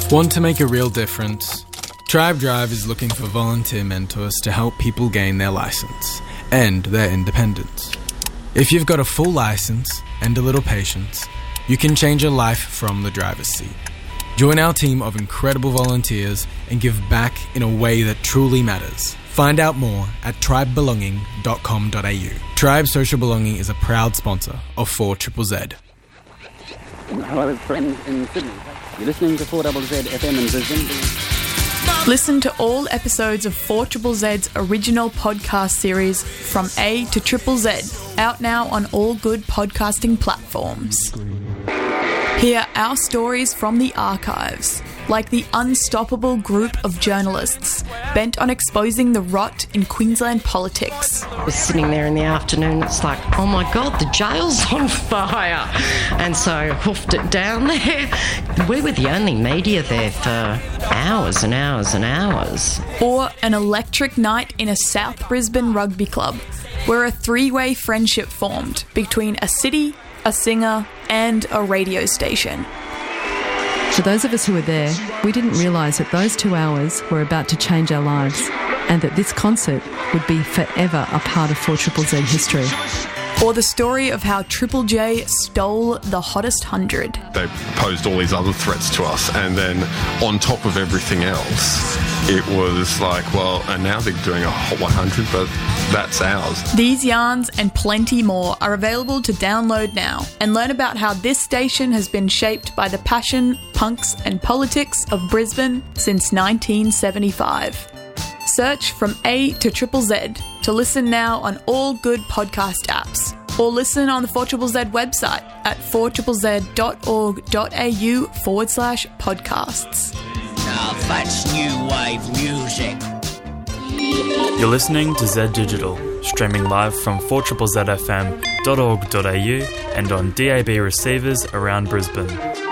Want to make a real difference? Tribe Drive is looking for volunteer mentors to help people gain their license and their independence. If you've got a full license and a little patience, you can change your life from the driver's seat. Join our team of incredible volunteers and give back in a way that truly matters. Find out more at tribebelonging.com.au. Tribe Social Belonging is a proud sponsor of 4ZZZ. Hello, friends in Sydney. You're listening to 4ZZ FM in Brisbane. Listen to all episodes of 4ZZZ's original podcast series From A to Triple Z, out now on all good podcasting platforms. Hear our stories from the archives, like the unstoppable group of journalists bent on exposing the rot in Queensland politics. I was sitting there in the afternoon, it's like, oh my God, the jail's on fire. And so hoofed it down there. We were the only media there for hours and hours and hours. Or an electric night in a South Brisbane rugby club, where a three-way friendship formed between a city, a singer, and a radio station. For those of us who were there, we didn't realise that those 2 hours were about to change our lives and that this concert would be forever a part of 4ZZZ history. Or the story of how Triple J stole the hottest 100. They posed all these other threats to us, and then on top of everything else, it was like, well, and now they're doing a Hot 100, but that's ours. These yarns and plenty more are available to download now, and learn about how this station has been shaped by the passion, punks and politics of Brisbane since 1975. Search From A to Triple Z to listen now on all good podcast apps, or listen on the 4ZZZ website at 4ZZZ.org.au/podcasts. Now that's new wave music. You're listening to Z Digital, streaming live from 4ZZZFM.org.au and on DAB receivers around Brisbane.